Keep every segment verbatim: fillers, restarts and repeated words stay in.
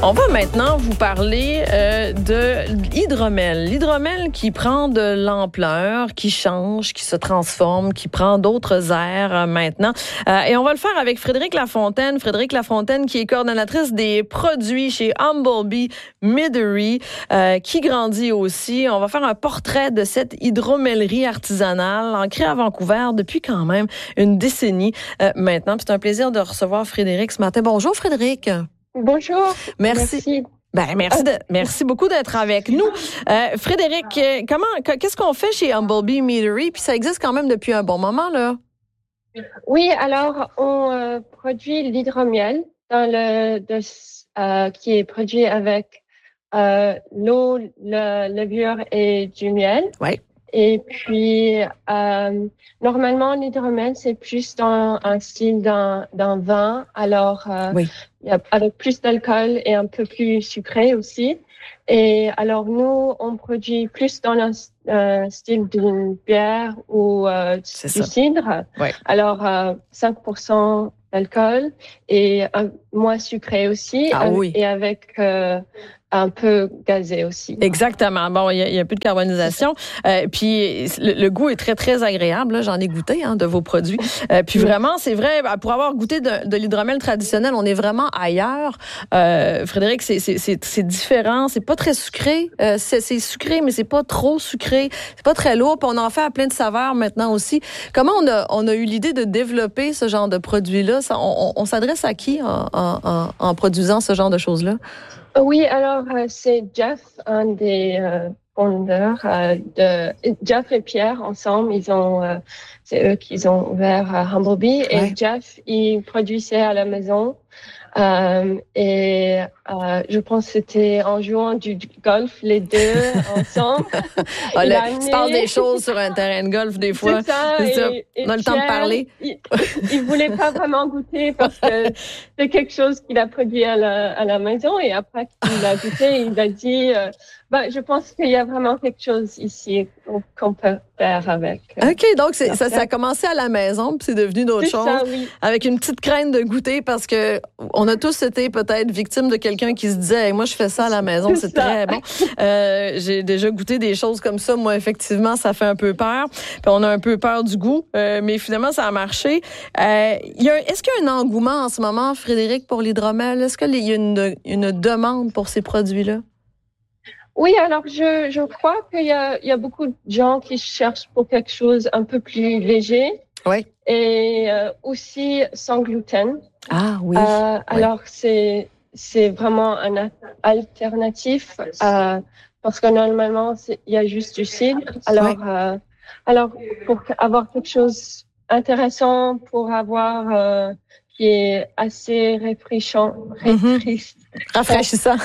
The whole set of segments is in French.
On va maintenant vous parler euh, de l'hydromel. L'hydromel qui prend de l'ampleur, qui change, qui se transforme, qui prend d'autres airs euh, maintenant. Euh, et on va le faire avec Frédérique Lafontaine. Frédérique Lafontaine qui est coordonnatrice des produits chez Humblebee Meadery, euh, qui grandit aussi. On va faire un portrait de cette hydromellerie artisanale ancrée à Vancouver depuis quand même une décennie euh, maintenant. Puis c'est un plaisir de recevoir Frédérique ce matin. Bonjour Frédérique. Bonjour. Merci. Merci. Ben, merci, de, merci beaucoup d'être avec nous. Euh, Frédérique, comment, qu'est-ce qu'on fait chez Humblebee Meadery? Puis ça existe quand même depuis un bon moment, là. Oui, alors on euh, produit l'hydromiel dans le, de, euh, qui est produit avec euh, l'eau, la levure et du miel. Oui. Et puis, euh, normalement, l'hydromiel, c'est plus dans un style d'un, d'un vin. Alors, euh, oui. il y a, avec plus d'alcool et un peu plus sucré aussi. Et alors, nous, on produit plus dans le euh, style d'une bière ou euh, du ça. cidre. Oui. Alors, euh, cinq pour cent d'alcool et euh, moins sucré aussi. Ah, oui. Et avec... Euh, un peu gazé aussi. Exactement. Bon, il y, y a plus de carbonisation. Euh, puis le, le goût est très, très agréable. Là. J'en ai goûté hein, de vos produits. Euh, puis vraiment, c'est vrai, pour avoir goûté de, de l'hydromel traditionnel, on est vraiment ailleurs. Euh, Frédérique, c'est, c'est, c'est, c'est différent. C'est pas très sucré. Euh, c'est, c'est sucré, mais c'est pas trop sucré. C'est pas très lourd. Puis on en fait à plein de saveurs maintenant aussi. Comment on a, on a eu l'idée de développer ce genre de produit-là? Ça, on, on, on s'adresse à qui en, en, en produisant ce genre de choses-là? Oui, alors euh, c'est Jeff, un des euh, fondeurs euh, de Jeff et Pierre ensemble. Ils ont, euh, c'est eux qui ont ouvert euh, Humblebee. Et ouais. Jeff, il produisait à la maison. Euh, et euh, je pense que c'était en jouant du golf les deux ensemble. Ah, là, amené... Il se passe des choses sur un terrain de golf des fois. C'est ça. C'est ça. Et, et on a le Pierre, temps de parler. Il, il voulait pas vraiment goûter parce que c'est quelque chose qu'il a produit à la, à la maison. Et après qu'il a goûté, il a dit, euh, bah, je pense qu'il y a vraiment quelque chose ici qu'on peut faire avec. Euh, OK, donc c'est, ça, ça a commencé à la maison puis c'est devenu d'autres c'est choses. Ça, oui. Avec une petite crainte de goûter parce que on a tous été peut-être victimes de quelqu'un qui se disait hey, moi je fais ça à la maison, c'est, c'est très bon. Euh, j'ai déjà goûté des choses comme ça. Moi, effectivement, ça fait un peu peur. Puis on a un peu peur du goût, euh, mais finalement, ça a marché. Euh, y a, est-ce qu'il y a un engouement en ce moment, Frédérique, pour l'hydromel? Est-ce qu'il y a une, une demande pour ces produits-là? Oui, alors je, je crois qu'il y a, il y a beaucoup de gens qui cherchent pour quelque chose un peu plus léger. Oui. Et euh, aussi sans gluten. Ah oui. Euh, oui. Alors c'est c'est vraiment un alternatif euh, parce que normalement c'est, il y a juste du cidre. Alors oui. euh, alors pour avoir quelque chose intéressant, pour avoir euh, qui est assez rafraîchissant, mm-hmm. rafraîchissant.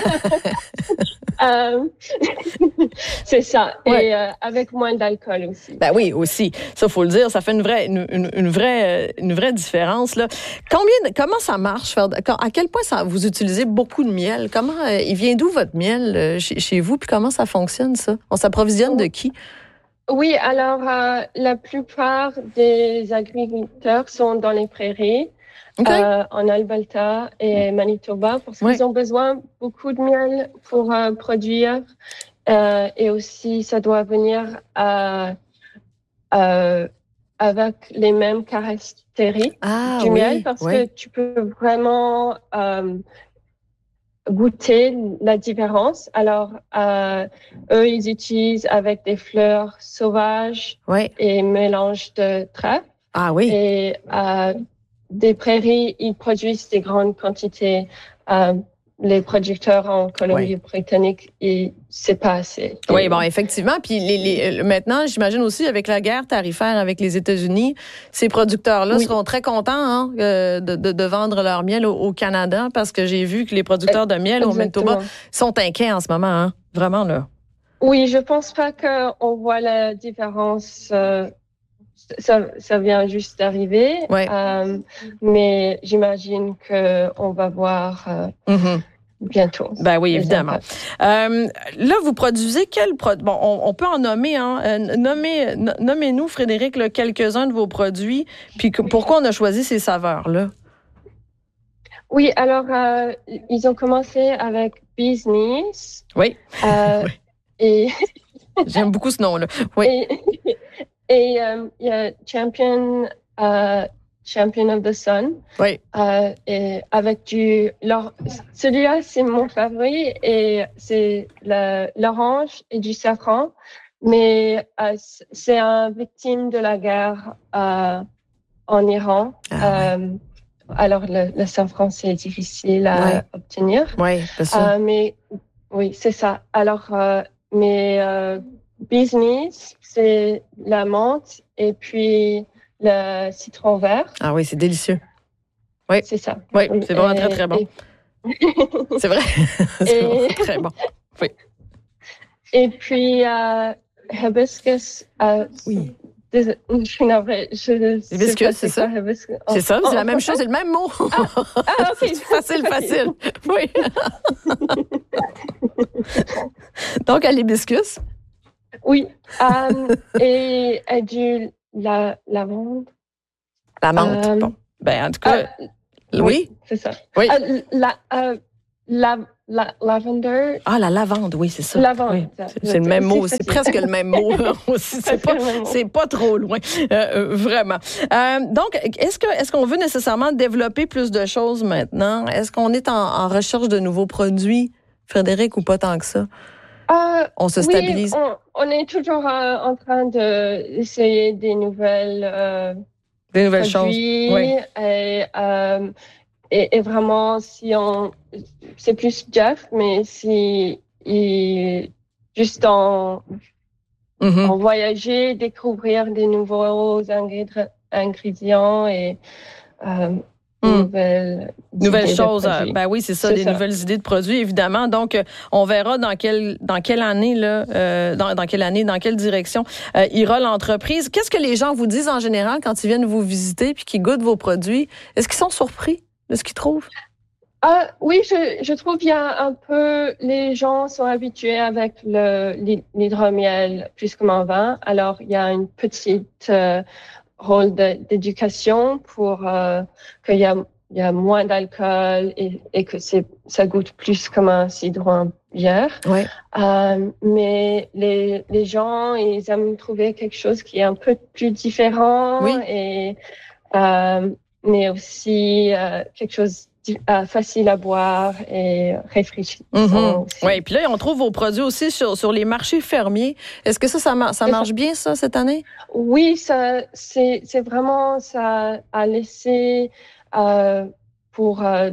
euh, c'est ça. Ouais. Et euh, avec moins d'alcool aussi. Ben oui, aussi. Ça, faut le dire, ça fait une vraie, une, une, une vraie, une vraie différence là. Combien, comment ça marche? À quel point ça, vous utilisez beaucoup de miel? Comment, il vient d'où votre miel chez, chez vous? Puis comment ça fonctionne ça? On s'approvisionne de qui? Oui, alors euh, la plupart des agriculteurs sont dans les prairies. Okay. Euh, en Alberta et Manitoba parce oui. qu'ils ont besoin beaucoup de miel pour euh, produire euh, et aussi ça doit venir à, euh, avec les mêmes caractéristiques ah, du oui, miel parce oui. que tu peux vraiment euh, goûter la différence. Alors euh, eux ils utilisent avec des fleurs sauvages oui. et mélange de trèfle. Ah oui. Et euh, des prairies, ils produisent des grandes quantités. Euh, les producteurs en Colombie-Britannique, oui. c'est pas assez. Oui, bon, effectivement. Puis les, les, maintenant, j'imagine aussi avec la guerre tarifaire avec les États-Unis, ces producteurs-là oui. seront très contents hein, de, de, de vendre leur miel au, au Canada parce que j'ai vu que les producteurs de miel Exactement. au Manitoba sont inquiets en ce moment, hein, vraiment là. Oui, je pense pas qu'on voit la différence. Euh, Ça, ça vient juste d'arriver, ouais. euh, mais j'imagine que on va voir euh, mm-hmm. bientôt. Ben oui, évidemment. Euh, là, vous produisez quel produit? Bon, on, on peut en nommer, hein. Euh, nommez, nommez-nous, Frédérique, là, quelques-uns de vos produits, puis que, pourquoi on a choisi ces saveurs-là? Oui, alors, euh, ils ont commencé avec Business. Oui. Euh, oui. Et... J'aime beaucoup ce nom-là. Oui. Et, et euh, il y a Champion, euh, Champion of the Sun. Oui. Euh, et avec du... Alors, celui-là, c'est mon favori et c'est le, l'orange et du safran. Mais euh, c'est un victime de la guerre euh, en Iran. Ah, euh, oui. Alors, le, le safran, c'est difficile à ouais. obtenir. Oui, c'est ça. Euh, mais oui, c'est ça. Alors, euh, mais euh, Business, c'est la menthe et puis le citron vert. Ah oui, c'est délicieux. Oui. C'est ça. Oui, oui. C'est vraiment et, très, très bon. Et... c'est vrai. c'est et... vraiment très bon. Oui. Et puis, euh, hibiscus. Euh, oui. Je suis navrée. Hibiscus, c'est ça? Oh, c'est ça, c'est oh, la même ça? chose, c'est le même mot. Ah, ah ok. facile, facile. Oui. Donc, à l'hibiscus? Oui. Um, et, et du la, lavande. La menthe, um, bon. Ben, en tout cas, uh, oui. oui. C'est ça. Oui. Uh, la, uh, la, la, lavender. Ah, la lavande, oui, c'est ça. Lavande. Oui. C'est, c'est le même mot, c'est presque le même mot aussi. C'est pas, c'est pas trop loin, euh, vraiment. Euh, donc, est-ce que, est-ce qu'on veut nécessairement développer plus de choses maintenant? Est-ce qu'on est en, en recherche de nouveaux produits, Frédéric, ou pas tant que ça? Euh, on se stabilise? Oui, on, on est toujours euh, en train d'essayer des nouvelles, euh, des nouvelles produits, choses. Oui. Et, euh, et, et vraiment, si on, c'est plus Jeff, mais si il, juste en, mm-hmm. en voyager, découvrir des nouveaux ingrédients, ingrédients et euh, Mmh. Nouvelles, nouvelles choses. Ben oui, c'est ça, c'est des ça. Nouvelles idées de produits, évidemment. Donc, on verra dans quelle dans quelle année là, euh, dans, dans quelle année, dans quelle direction euh, ira l'entreprise. Qu'est-ce que les gens vous disent en général quand ils viennent vous visiter puis qu'ils goûtent vos produits? Est-ce qu'ils sont surpris de ce qu'ils trouvent? Ah oui, je, je trouve qu'il y a un peu, les gens sont habitués avec le l'hydromiel plus comme en vin. Alors, il y a une petite euh, rôle de, d'éducation pour euh, qu'il y a, il y a moins d'alcool et, et que c'est, ça goûte plus comme un cidre ou un bière. Ouais. Euh, mais les, les gens, ils aiment trouver quelque chose qui est un peu plus différent oui. et euh, mais aussi euh, quelque chose Euh, facile à boire et rafraîchissant. Mm-hmm. Oui, puis là, on trouve vos produits aussi sur, sur les marchés fermiers. Est-ce que ça, ça, mar- ça marche bien, ça, cette année? Oui, ça, c'est, c'est vraiment, ça a laissé euh, pour, euh,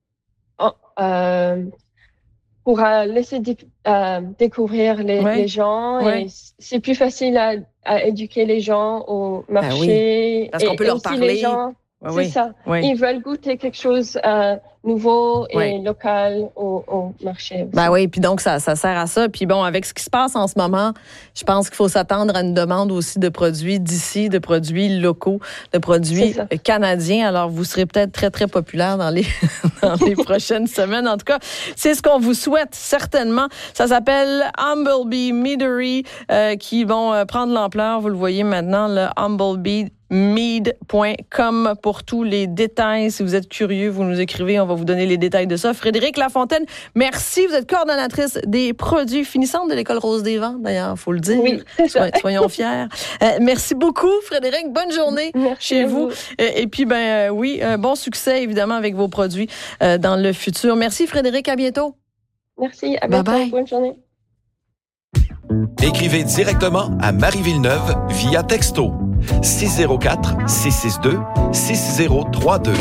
euh, pour euh, laisser dé- euh, découvrir les, ouais. les gens. Ouais. Et c'est plus facile à, à éduquer les gens au marché. Ben oui, parce qu'on et, peut et leur aussi parler. Les gens, Oui, c'est oui, ça. oui. Ils veulent goûter quelque chose euh, nouveau et oui. local au, au marché aussi. Ben oui, puis donc ça, ça sert à ça. Puis bon, avec ce qui se passe en ce moment, je pense qu'il faut s'attendre à une demande aussi de produits d'ici, de produits locaux, de produits canadiens. Alors, vous serez peut-être très, très populaire dans les, dans les prochaines semaines. En tout cas, c'est ce qu'on vous souhaite, certainement. Ça s'appelle Humblebee Meadery, euh, qui vont euh, prendre l'ampleur. Vous le voyez maintenant, le Humblebee mead point com pour tous les détails. Si vous êtes curieux, vous nous écrivez, on va vous donner les détails de ça. Frédéric Lafontaine, merci. Vous êtes coordonnatrice des produits finissante de l'École Rose des Vents, d'ailleurs, il faut le dire. Oui, c'est ça. Soyons fiers. Euh, merci beaucoup, Frédéric. Bonne journée merci chez vous. vous. Et, et puis, ben euh, oui, un bon succès, évidemment, avec vos produits euh, dans le futur. Merci, Frédéric. À bientôt. Merci. À bientôt. Bye bye. Bonne journée. Écrivez directement à Marie Villeneuve via texto six zéro quatre, six six deux, six zéro trois deux.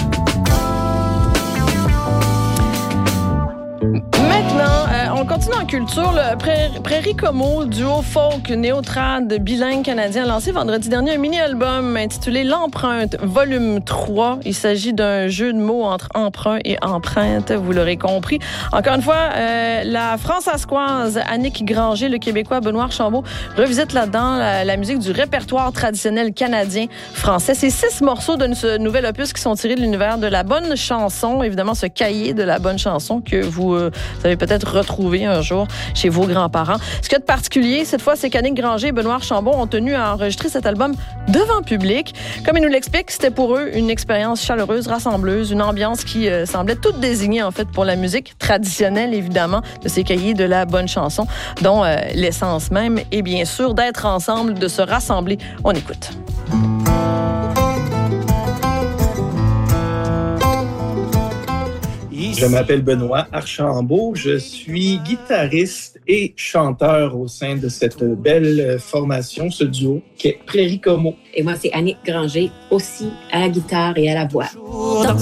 Maintenant, euh, on continue en culture. Le Prairie, Prairie Como, duo folk néo-trad bilingue canadien, a lancé vendredi dernier un mini-album intitulé L'Empreinte, volume trois. Il s'agit d'un jeu de mots entre emprunt et empreinte, vous l'aurez compris. Encore une fois, euh, la françaiscoise Annick Granger, le Québécois Benoît Archambault revisite là-dedans la, la musique du répertoire traditionnel canadien français. C'est six morceaux de ce nouvel opus qui sont tirés de l'univers de la bonne chanson. Évidemment, ce cahier de la bonne chanson que vous, euh, vous avez peut-être retrouvé un jour jour chez vos grands-parents. Ce qu'il y a de particulier, cette fois, c'est qu'Annick Granger et Benoît Archambault ont tenu à enregistrer cet album devant public. Comme ils nous l'expliquent, c'était pour eux une expérience chaleureuse, rassembleuse, une ambiance qui euh, semblait toute désignée en fait pour la musique traditionnelle, évidemment, de ces cahiers de la bonne chanson, dont euh, l'essence même est bien sûr d'être ensemble, de se rassembler. On écoute. Je m'appelle Benoît Archambault, je suis guitariste et chanteur au sein de cette belle formation, ce duo qui est Prairie Como. Et moi, c'est Annick Granger, aussi à la guitare et à la voix. Dans